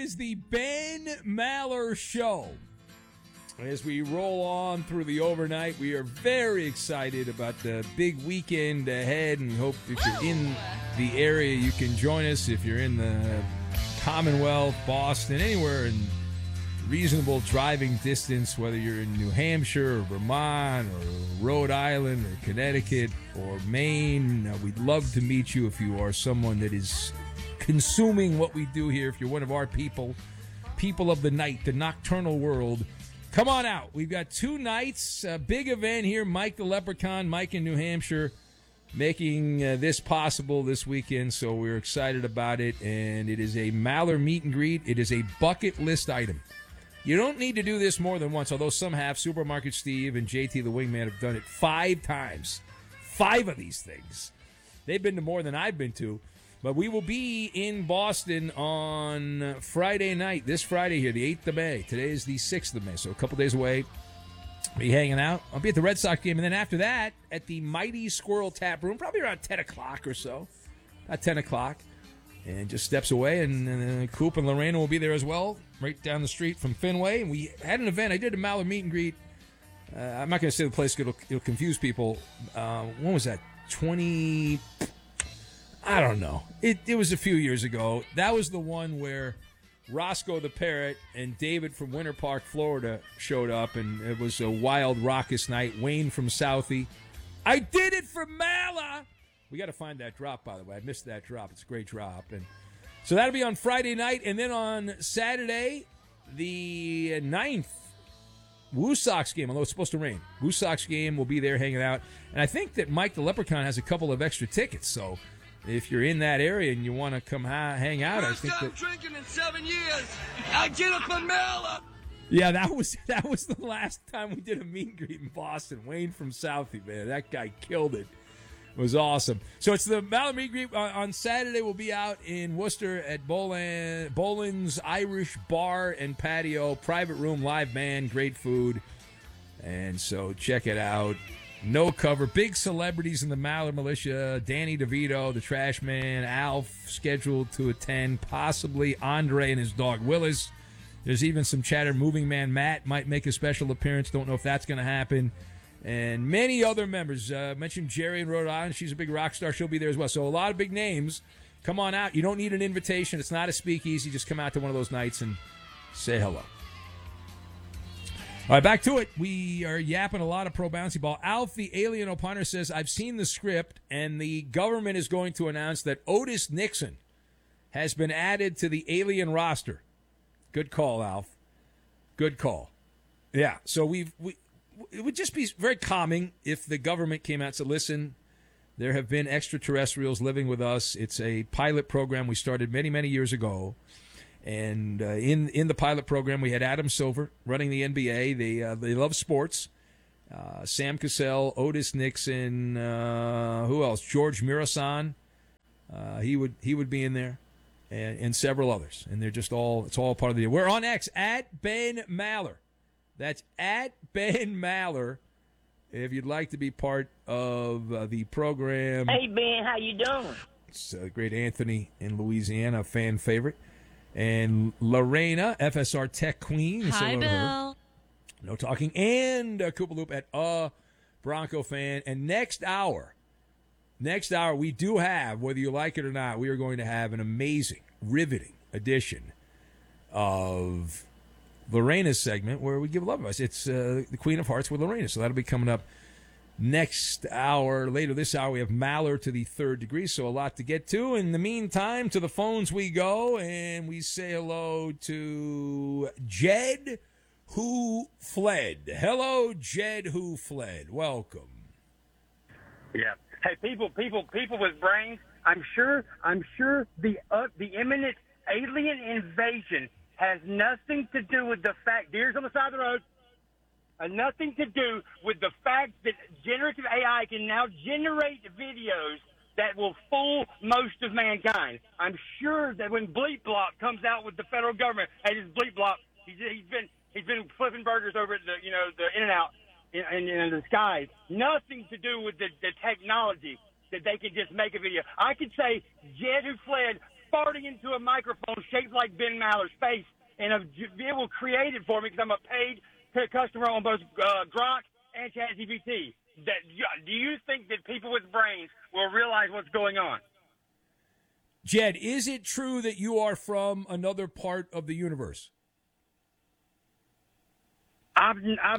is the Ben Maller Show. As we roll on through the overnight, we are very excited about the big weekend ahead and hope if you're in the area, you can join us. If you're in the Commonwealth, Boston, anywhere in reasonable driving distance, whether you're in New Hampshire or Vermont or Rhode Island or Connecticut or Maine, we'd love to meet you if you are someone that is consuming what we do here. If you're one of our people of the night, the nocturnal world, come on out. We've got 2 nights, a big event here. Mike the Leprechaun, Mike in New Hampshire, making this possible this weekend, so we're excited about it. And it is a Maller meet and greet. It is a bucket list item. You don't need to do this more than once, although some have. Supermarket Steve and JT the Wingman have done it 5 times. 5 of these things. They've been to more than I've been to. But we will be in Boston on Friday night, this Friday here, the 8th of May. Today is the 6th of May, so a couple days away. Be hanging out. I'll be at the Red Sox game, and then after that, at the Mighty Squirrel Tap Room, probably around 10 o'clock or so. About 10 o'clock. And just steps away, and Coop and Lorena will be there as well, right down the street from Fenway. And we had an event. I did a Maller meet and greet. I'm not going to say the place, it'll confuse people. When was that? I don't know. It was a few years ago. That was the one where Roscoe the Parrot and David from Winter Park, Florida, showed up, and it was a wild, raucous night. Wayne from Southie. I did it for Mala! We got to find that drop, by the way. I missed that drop. It's a great drop. And so that'll be on Friday night. And then on Saturday, the 9th, Woo Sox game, although it's supposed to rain. Woo Sox game will be there hanging out. And I think that Mike the Leprechaun has a couple of extra tickets. So if you're in that area and you want to come hang out, I think that... drinking in 7 years. I get it from Mala. Yeah, that was the last time we did a meet and greet in Boston. Wayne from Southie, man. That guy killed it. It was awesome. So it's the Maller meet and greet on Saturday. We'll be out in Worcester at Boland's Irish Bar and Patio. Private room, live band, great food. And so check it out. No cover. Big celebrities in the Maller Militia. Danny DeVito, the Trash Man. Alf scheduled to attend. Possibly Andre and his dog Willis. There's even some chatter. Moving Man Matt might make a special appearance. Don't know if that's going to happen. And many other members. Mentioned Jerry in Rhode Island. She's a big rock star. She'll be there as well. So a lot of big names. Come on out. You don't need an invitation. It's not a speakeasy. Just come out to one of those nights and say hello. All right, back to it. We are yapping a lot of pro bouncy ball. Alf, the alien opiner, says, I've seen the script, and the government is going to announce that Otis Nixon has been added to the alien roster. Good call, Alf. Good call. Yeah, so it would just be very calming if the government came out and said, listen, there have been extraterrestrials living with us. It's a pilot program we started many, many years ago. And in the pilot program, we had Adam Silver running the NBA. They love sports. Sam Cassell, Otis Nixon, who else? George Mirasan. He would be in there. And several others. And they're just it's all part of the deal. We're on X, at Ben Maller. That's at Ben Maller. If you'd like to be part of the program. Hey, Ben, how you doing? It's great Anthony in Louisiana, a fan favorite. And Lorena, FSR Tech Queen. Hi, Bill. No talking. And Koopa Loop at Bronco fan. And next hour, we do have, whether you like it or not, we are going to have an amazing, riveting edition of Lorena's segment where we give love advice. It's the Queen of Hearts with Lorena. So that'll be coming up next hour. Later this hour, we have Maller to the Third Degree, so a lot to get to. In the meantime, to the phones we go, and we say hello to Jed, who fled. Hello, Jed, who fled. Welcome. Yeah. Hey, people with brains. I'm sure the imminent alien invasion has nothing to do with the fact, deer's on the side of the road, nothing to do with the fact that generative AI can now generate videos that will fool most of mankind. I'm sure that when Bleep Block comes out with the federal government, hey, this is Bleep Block. He's been flipping burgers over at the In-N-Out in the skies. Nothing to do with the technology that they can just make a video. I could say Jed who fled farting into a microphone shaped like Ben Maller's face, and it will create it for me because I'm a paid customer on both Grok and ChatGPT. Do you think that people with brains will realize what's going on? Jed, is it true that you are from another part of the universe? I've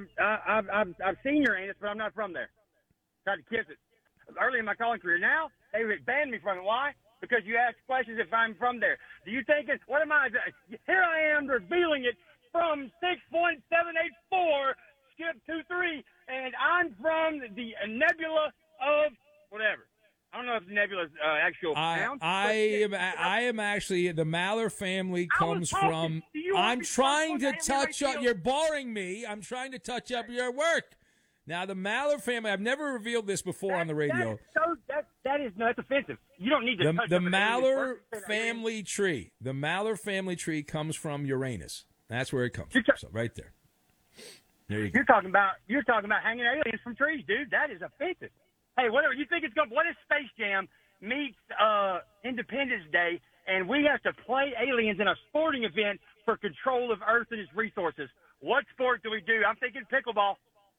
seen Uranus, but I'm not from there. Tried to kiss it early in my calling career. Now they would ban me from it. Why? Because you ask questions if I'm from there. Do you think it's what am I? Here I am revealing it from 6.784 skip 23, and I'm from the nebula of whatever. I don't know if the nebula's actual sound. I am actually the Maller family comes from. I'm trying to touch up. You're boring me. I'm trying to touch up your work. Now the Maller family. I've never revealed this before on the radio. That's offensive. You don't need to touch the up Maller family tree. The Maller family tree comes from Uranus. That's where it comes from. So right there. There you go. You're talking about hanging aliens from trees, dude. That is offensive. Hey, whatever you think it's going. What if Space Jam meets Independence Day, and we have to play aliens in a sporting event for control of Earth and its resources? What sport do we do? I'm thinking pickleball.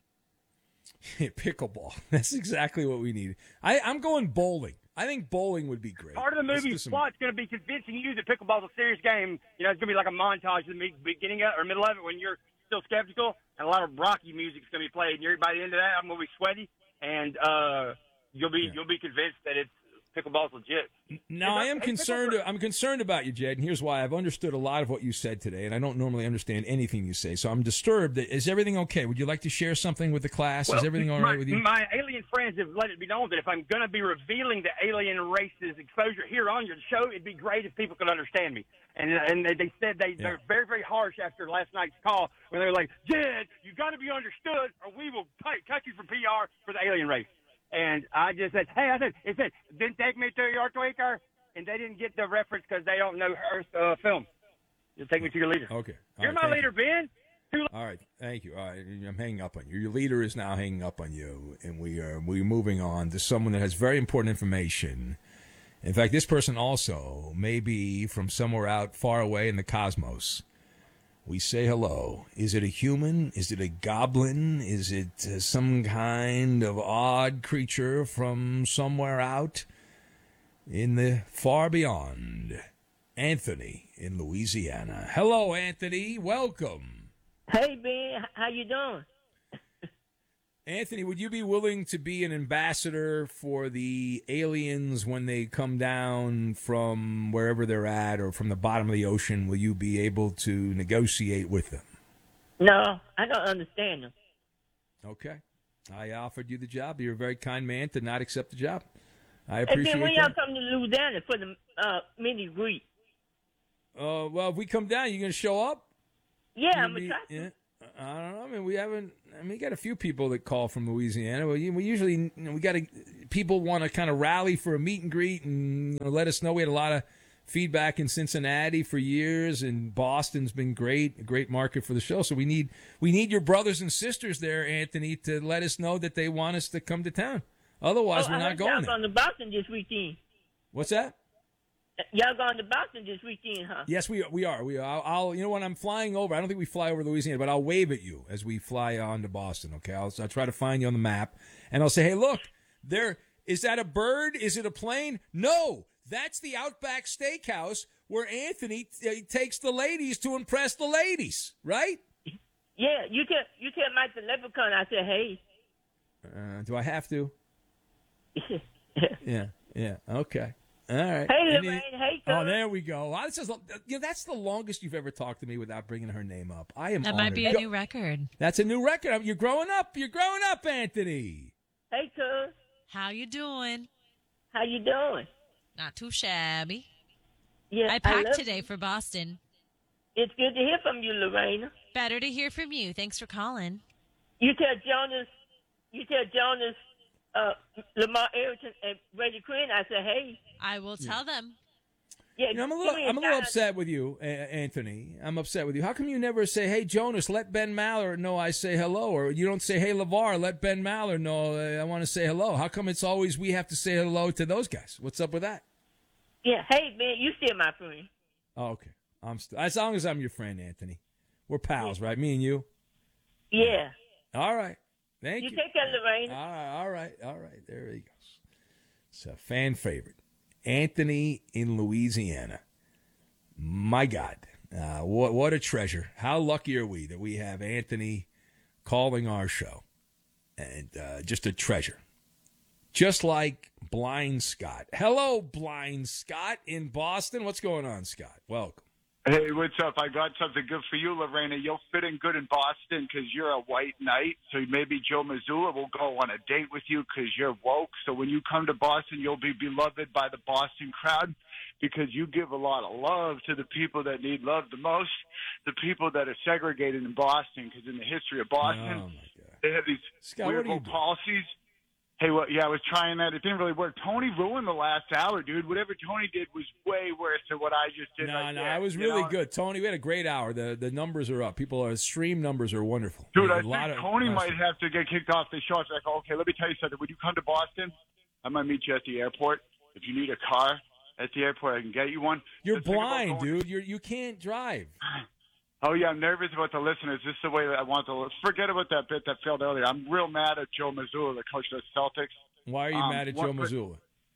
Pickleball. That's exactly what we need. I'm going bowling. I think bowling would be great. Part of the movie's plot's going to be convincing you that pickleball's a serious game. You know, it's going to be like a montage in the beginning or middle of it when you're still skeptical, and a lot of Rocky music's going to be played. And by the end of that, I'm going to be sweaty, and you'll be convinced that it's pickleball's legit. Now, I'm concerned about you, Jed, and here's why. I've understood a lot of what you said today, and I don't normally understand anything you say, so I'm disturbed. Is everything okay? Would you like to share something with the class? Is everything all right with you? My alien friends have let it be known that if I'm going to be revealing the alien race's exposure here on your show, it'd be great if people could understand me. And they said they're very, very harsh after last night's call when they were like, Jed, you got to be understood or we will cut you from PR for the alien race. And I just said, hey, it said, didn't take me to your tweaker. And they didn't get the reference because they don't know Earth film. Just take me to your leader. Okay. You're my leader, Ben. All right. Thank you. All right. I'm hanging up on you. Your leader is now hanging up on you. And we're moving on to someone that has very important information. In fact, this person also may be from somewhere out far away in the cosmos. We say hello. Is it a human? Is it a goblin? Is it some kind of odd creature from somewhere out in the far beyond? Anthony in Louisiana. Hello, Anthony. Welcome. Hey, Ben. How you doing? Anthony, would you be willing to be an ambassador for the aliens when they come down from wherever they're at or from the bottom of the ocean? Will you be able to negotiate with them? No, I don't understand them. Okay. I offered you the job. You're a very kind man to not accept the job. I appreciate that. And then when y'all come to Louisiana for the mini-greet? Well, if we come down, you going to show up? Yeah, I'm going to try to. Yeah. I don't know. I mean, we got a few people that call from Louisiana. We usually, people want to kind of rally for a meet and greet and let us know. We had a lot of feedback in Cincinnati for years, and Boston's been great, a great market for the show. So we need your brothers and sisters there, Anthony, to let us know that they want us to come to town. Otherwise, we're not going there. Y'all going to Boston this weekend. What's that? Y'all going to Boston this weekend, huh? Yes, we are. I'll when I'm flying over, I don't think we fly over Louisiana, but I'll wave at you as we fly on to Boston, okay? I'll try to find you on the map, and I'll say, hey, look, is that a bird? Is it a plane? No, that's the Outback Steakhouse where Anthony takes the ladies to impress the ladies, right? Yeah, you tell Mike the Leprechaun I said, hey. Do I have to? Yeah, okay. All right. Hey, Lorraine. Hey, oh, there we go. Wow, that's the longest you've ever talked to me without bringing her name up. I am. That honored. might be a new record. That's a new record. You're growing up. You're growing up, Anthony. Hey, cuz. How you doing? How you doing? Not too shabby. Yeah, I packed today for Boston. It's good to hear from you, Lorraine. Better to hear from you. Thanks for calling. You tell Jonas, Lamar Ayrton and Brady Quinn, I said, hey. I will tell them. Yeah, I'm a little upset with you, Anthony. I'm upset with you. How come you never say, hey, Jonas, let Ben Maller know I say hello? Or you don't say, hey, LeVar, let Ben Maller know I want to say hello. How come it's always we have to say hello to those guys? What's up with that? Yeah. Hey, man, you still my friend. Oh, okay. As long as I'm your friend, Anthony. We're pals, right? Me and you? Yeah. All right. Thank You you. take care, Lorraine. All right. There he goes. It's a fan favorite. Anthony in Louisiana. My God. What a treasure. How lucky are we that we have Anthony calling our show? And just a treasure. Just like Blind Scott. Hello, Blind Scott in Boston. What's going on, Scott? Welcome. Hey, what's up? I got something good for you, Lorena. You'll fit in good in Boston because you're a white knight. So maybe Joe Mazzulla will go on a date with you because you're woke. So when you come to Boston, you'll be beloved by the Boston crowd because you give a lot of love to the people that need love the most, the people that are segregated in Boston. Because in the history of Boston, they have these Scott, weird policies. Hey, well, yeah, I was trying that. It didn't really work. Tony ruined the last hour, dude. Whatever Tony did was way worse than what I just did. No, there, it was really good. Tony, we had a great hour. The numbers are up. Stream numbers are wonderful. Dude, I think Tony might have to get kicked off the show. It's like, okay, let me tell you something. When you come to Boston, I might meet you at the airport. If you need a car at the airport, I can get you one. You're blind, dude. You can't drive. Oh, yeah, I'm nervous about the listeners. This is the way that I want to forget about that bit that failed earlier. I'm real mad at Joe Mazzulla, the coach of the Celtics. Why are you mad at Joe Mazzulla?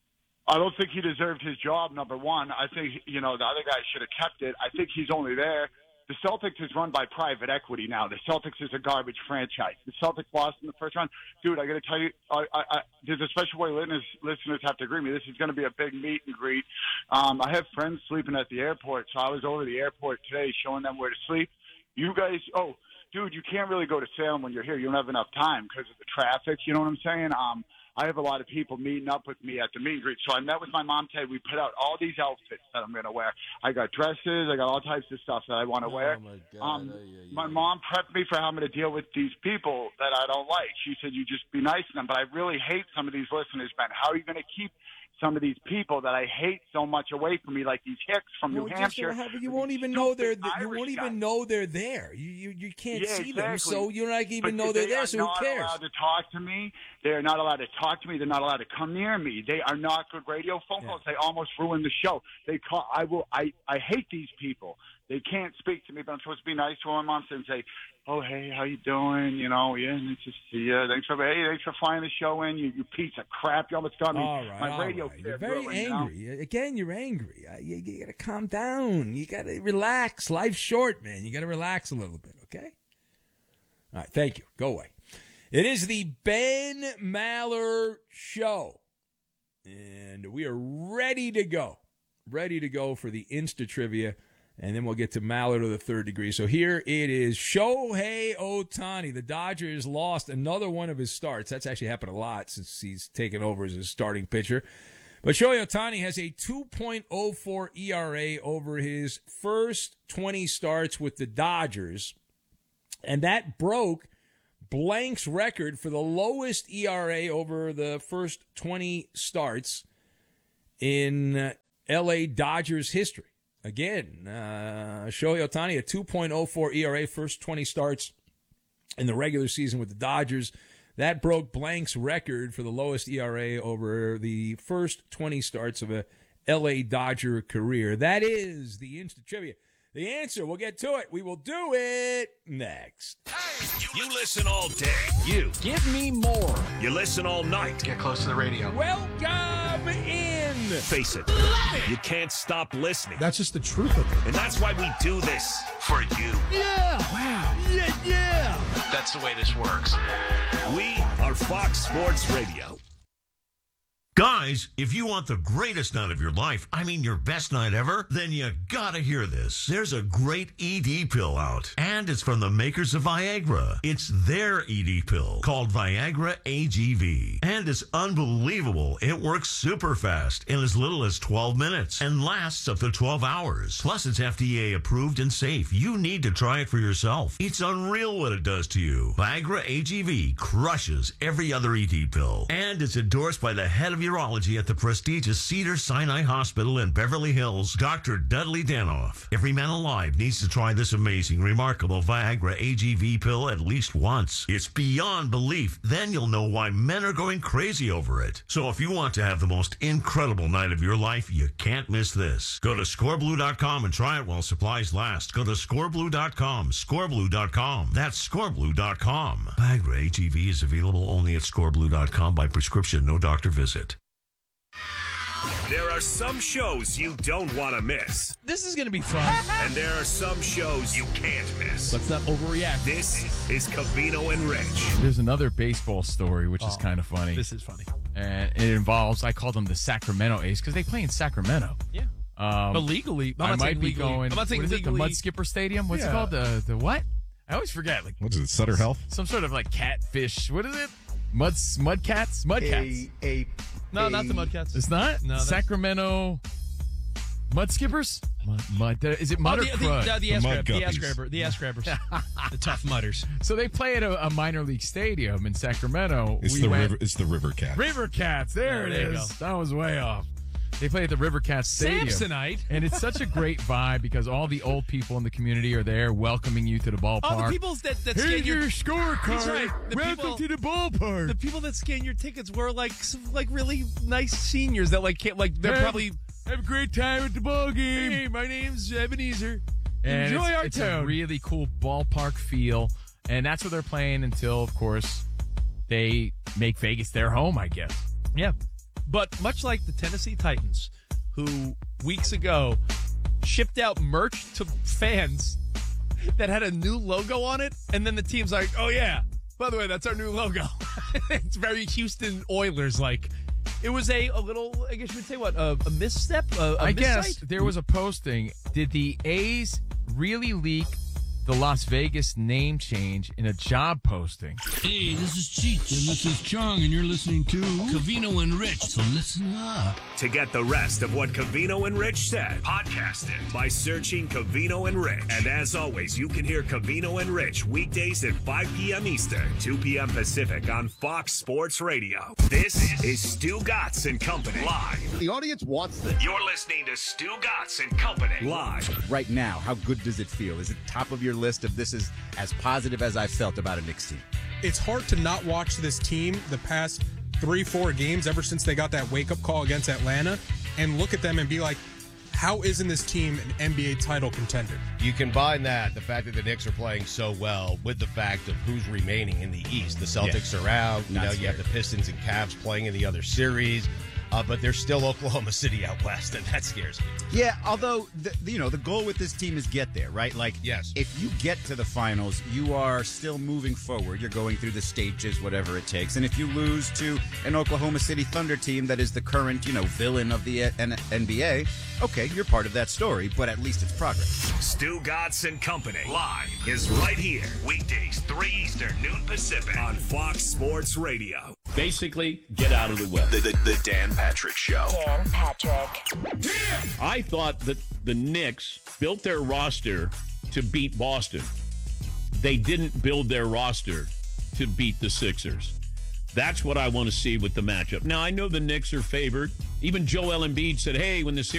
I don't think he deserved his job, number one. I think, the other guy should have kept it. I think he's only there. The Celtics is run by private equity now. The Celtics is a garbage franchise. The Celtics lost in the first round. Dude, I got to tell you, there's a special way listeners have to agree with me. This is going to be a big meet and greet. I have friends sleeping at the airport, so I was over the airport today showing them where to sleep. You guys, dude, you can't really go to Salem when you're here. You don't have enough time because of the traffic. You know what I'm saying? I have a lot of people meeting up with me at the meet and greet. So I met with my mom today. We put out all these outfits that I'm going to wear. I got dresses. I got all types of stuff that I want to wear. My God. My mom prepped me for how I'm going to deal with these people that I don't like. She said, you just be nice to them. But I really hate some of these listeners, Ben. How are you going to keep some of these people that I hate so much away from me, like these hicks from New Hampshire? You won't even know they're there. You can't see them, so you don't even know they're there. So who cares? They're not allowed to talk to me. They're not allowed to talk to me. They're not allowed to come near me. They are not good radio phone calls. They almost ruined the show. I hate these people. They can't speak to me, but I'm supposed to be nice to them. Mom and say, "Oh, hey, how you doing? Yeah, nice to see you. Thanks for flying the show in. You piece of crap. You almost got me my radio. Right. You're very angry. Again, you're angry. You got to calm down. You got to relax. Life's short, man. You got to relax a little bit, okay? All right, thank you. Go away. It is the Ben Maller Show, and we are ready to go. Ready to go for the Insta Trivia. And then we'll get to Maller to the third degree. So here it is. Shohei Ohtani. The Dodgers lost another one of his starts. That's actually happened a lot since he's taken over as a starting pitcher. But Shohei Ohtani has a 2.04 ERA over his first 20 starts with the Dodgers. And that broke Blank's record for the lowest ERA over the first 20 starts in L.A. Dodgers history. Again, Shohei Ohtani, a 2.04 ERA, first 20 starts in the regular season with the Dodgers. That broke Blank's record for the lowest ERA over the first 20 starts of a L.A. Dodger career. That is the Instant Trivia. The answer, we'll get to it. We will do it next. You listen all day. You. Give me more. You listen all night. Get close to the radio. Welcome in. Face it. You can't stop listening. That's just the truth of it. And that's why we do this. For you. Yeah. Wow. Yeah. That's the way this works. We are Fox Sports Radio. Guys, if you want the greatest night of your life, I mean your best night ever, then you gotta hear this. There's a great ED pill out, and it's from the makers of Viagra. It's their ED pill called Viagra AGV, and it's unbelievable. It works super fast in as little as 12 minutes and lasts up to 12 hours. Plus, it's FDA approved and safe. You need to try it for yourself. It's unreal what it does to you. Viagra AGV crushes every other ED pill, and it's endorsed by the head of urology at the prestigious Cedars-Sinai Hospital in Beverly Hills, Dr. Dudley Danoff. Every man alive needs to try this amazing, remarkable Viagra AGV pill at least once. It's beyond belief. Then you'll know why men are going crazy over it. So if you want to have the most incredible night of your life, you can't miss this. Go to scoreblue.com and try it while supplies last. Go to scoreblue.com. Scoreblue.com. That's scoreblue.com. Viagra AGV is available only at scoreblue.com by prescription. No doctor visit. There are some shows you don't want to miss. This is going to be fun. And there are some shows you can't miss. Let's not overreact. This is Covino and Rich. There's another baseball story, which is kind of funny. This is funny. And it involves, I call them the Sacramento A's because they play in Sacramento. Yeah. But legally, I might be going. I'm not saying what is legally. it, the Mud Skipper Stadium? What's it called? The what? I always forget. Like, what is it? Sutter Health? Some sort of like catfish. What is it? Mudcats? Mudcats. No, not the Mudcats. It's not? No. Sacramento Mud Skippers? Is it mud or crud? The ass grabbers. The tough mudders. So they play at a minor league stadium in Sacramento. It's the River Cats. River Cats. There it is. That was way off. They play at the River Cats Stadium. Samsonite. And it's such a great vibe because all the old people in the community are there welcoming you to the ballpark. Oh, the people that Here's scan your scorecard. That's right. Welcome to the ballpark. The people that scan your tickets were like really nice seniors that they're probably have a great time at the ball game. Hey, my name's Ebenezer. And Enjoy our it's town. a really cool ballpark feel, and that's what they're playing until, of course, they make Vegas their home, I guess. Yeah. But much like the Tennessee Titans, who weeks ago shipped out merch to fans that had a new logo on it, and then the team's like, oh, yeah, by the way, that's our new logo. It's very Houston Oilers-like. It was a little, I guess you would say, a misstep? I guess miscite? there was a posting. Did the A's really leak the Las Vegas name change in a job posting? Hey, this is Cheech, and this is Chong, and you're listening to Covino and Rich, so listen up. To get the rest of what Covino and Rich said, podcast it by searching Covino and Rich. And as always, you can hear Covino and Rich weekdays at 5 p.m. Eastern, 2 p.m. Pacific on Fox Sports Radio. This is Stu Gatz and Company live. The audience wants this. You're listening to Stu Gatz and Company live. Right now, how good does it feel? Is it top of your list of this is as positive as I've felt about a Knicks team? It's hard to not watch this team the past 3-4 games ever since they got that wake-up call against Atlanta and look at them and be like, how isn't this team an NBA title contender? You combine that, the fact that the Knicks are playing so well, with the fact of who's remaining in the East. The Celtics are out. You have the Pistons and Cavs playing in the other series. But there's still Oklahoma City out west, and that scares me. Yeah, although, the goal with this team is get there, right? Like, yes. If you get to the finals, you are still moving forward. You're going through the stages, whatever it takes. And if you lose to an Oklahoma City Thunder team that is the current, villain of the NBA, okay, you're part of that story, but at least it's progress. Stu Gatz and Company live is right here, weekdays 3 Eastern, noon Pacific on Fox Sports Radio. Basically, get out of the way. The Dan Patrick Show. Dan Patrick. I thought that the Knicks built their roster to beat Boston. They didn't build their roster to beat the Sixers. That's what I want to see with the matchup. Now, I know the Knicks are favored. Even Joel Embiid said, hey, when the series